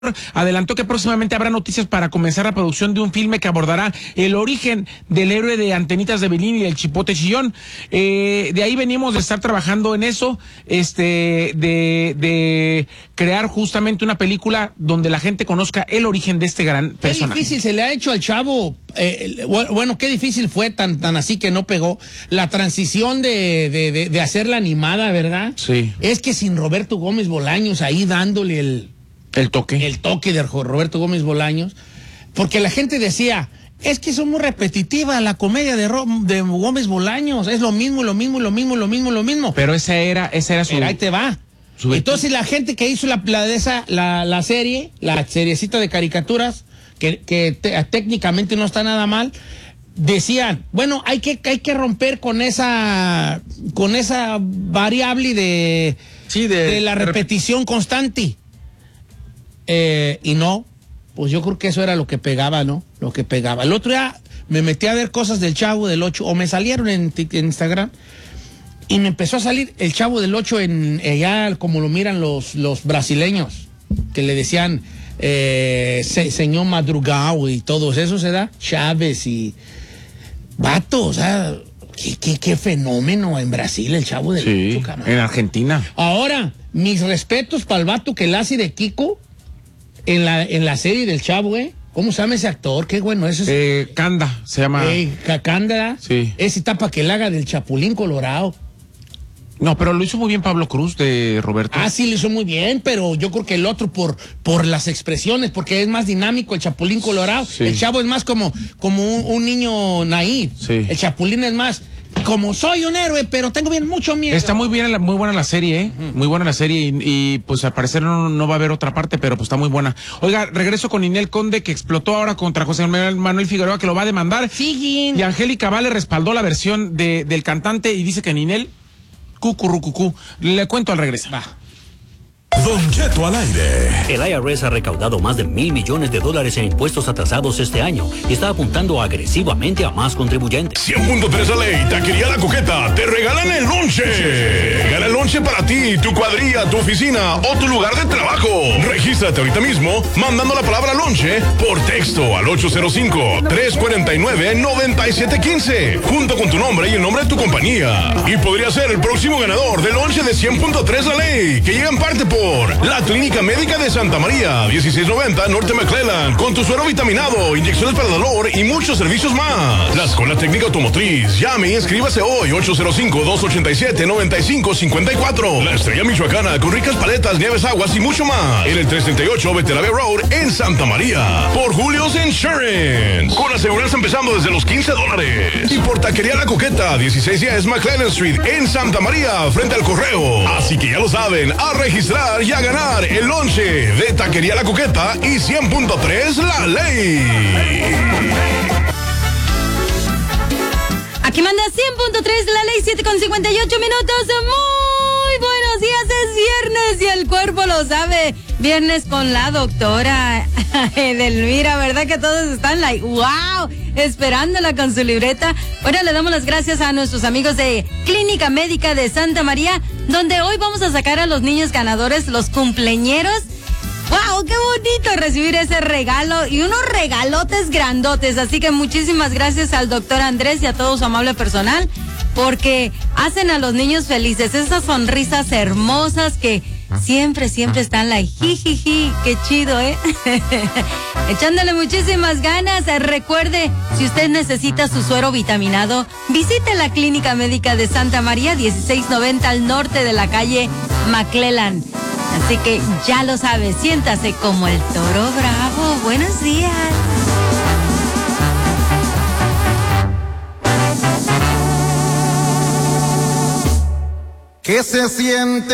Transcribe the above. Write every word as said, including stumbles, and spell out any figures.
adelantó que próximamente habrá noticias para comenzar la producción de un filme que abordará el origen del héroe de Antenitas de Belín y el Chipote Chillón. Eh, de ahí venimos de estar trabajando en eso, este, de, de crear justamente una película donde la gente conozca el origen de este gran personaje. Qué difícil se le ha hecho al chavo, eh, bueno, qué difícil fue tan, tan así que no pegó la transición de, de, de, de hacerla animada, ¿verdad? Sí. Es que sin Roberto Gómez Bolaños ahí dándole el... El toque. El toque de Roberto Gómez Bolaños, porque la gente decía, es que es muy repetitiva la comedia de, Ro de Gómez Bolaños, es lo mismo, lo mismo, lo mismo, lo mismo, lo mismo. Pero esa era, esa era su... Pero ahí te va. Su... Entonces la gente que hizo la, la, de esa, la, la serie, la seriecita de caricaturas, que, que te, técnicamente no está nada mal, decían, bueno, hay que, hay que romper con esa, con esa variable de, sí, de, de la repetición constante. Eh, y no, pues yo creo que eso era lo que pegaba, ¿no? Lo que pegaba. El otro día me metí a ver cosas del Chavo del Ocho, o me salieron en, en Instagram, y me empezó a salir el Chavo del Ocho en allá, como lo miran los, los brasileños, que le decían eh, se, señor Madrugao y todos esos, ¿se da? Chávez y vato, o sea, qué, qué, qué fenómeno en Brasil el Chavo del sí, Ocho, camarada. En Argentina. Ahora, mis respetos para el vato que la hace de Kiko en la, en la serie del Chavo, ¿eh? ¿Cómo se llama ese actor? Qué bueno ese. Eh, Canda, se llama. Eh, Canda. Sí. Ese etapa que la haga del Chapulín Colorado. No, pero lo hizo muy bien Pablo Cruz de Roberto. Ah, sí, lo hizo muy bien, pero yo creo que el otro por, por las expresiones, porque es más dinámico el Chapulín Colorado. Sí. El Chavo es más como, como un, un niño naíz. Sí. El Chapulín es más... Como soy un héroe, pero tengo bien mucho miedo. Está muy bien, muy buena la serie, ¿eh? Uh-huh. Muy buena la serie y, y pues al parecer no, no va a haber otra parte, pero pues está muy buena. Oiga, regreso con Ninel Conde, que explotó ahora contra José Manuel Figueroa, que lo va a demandar. Sí. Y Angélica Vale respaldó la versión de, del cantante y dice que Ninel, cucurrucucú. Le cuento al regresar. Va. Don Cheto al aire. El I R S ha recaudado más de mil millones de dólares en impuestos atrasados este año y está apuntando agresivamente a más contribuyentes. cien punto tres la ley, Taquería La Coqueta, te regalan el lonche. Gana el lonche para ti, tu cuadrilla, tu oficina o tu lugar de trabajo. Regístrate ahorita mismo mandando la palabra lonche por texto al ocho cero cinco, tres cuatro nueve, nueve siete uno cinco, junto con tu nombre y el nombre de tu compañía. Y podría ser el próximo ganador del lonche de cien punto tres la ley, que llega en parte por la Clínica Médica de Santa María, dieciséis noventa Norte McClellan, con tu suero vitaminado, inyecciones para dolor y muchos servicios más. La Escuela Técnica Automotriz, llame y inscríbase hoy, ocho cero cinco, dos ocho siete, nueve cinco cinco cuatro. La Estrella Michoacana, con ricas paletas, nieves, aguas y mucho más. En el trescientos treinta y ocho Beterave Road, en Santa María. Por Julio's Insurance, con aseguranza empezando desde los quince dólares. Y por Taquería La Coqueta, dieciséis diez McClellan Street, en Santa María, frente al correo. Así que ya lo saben, a registrar y a ganar el lonche de Taquería La Coqueta y cien punto tres la ley. Aquí manda cien punto tres la ley, siete con cincuenta y ocho minutos. Muy buenos días, es viernes y el cuerpo lo sabe. Viernes con la doctora Edelmira, ¿verdad que todos están like, wow, esperándola con su libreta? Bueno, le damos las gracias a nuestros amigos de Clínica Médica de Santa María, donde hoy vamos a sacar a los niños ganadores, los cumpleañeros. ¡Wow! ¡Qué bonito recibir ese regalo! Y unos regalotes grandotes. Así que muchísimas gracias al doctor Andrés y a todo su amable personal, porque hacen a los niños felices. Esas sonrisas hermosas que siempre, siempre están la jijiji. ¡Qué chido, eh! Echándole muchísimas ganas. Recuerde, si usted necesita su suero vitaminado, visite la Clínica Médica de Santa María, dieciséis noventa al norte de la calle McClellan. Así que ya lo sabe, siéntase como el toro bravo. Buenos días. ¿Qué se siente?